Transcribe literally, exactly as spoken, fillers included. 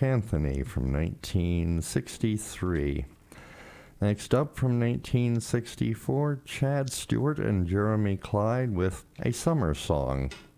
Mark Anthony from nineteen sixty-three. Next up from nineteen sixty-four, Chad Stewart and Jeremy Clyde with A Summer Song.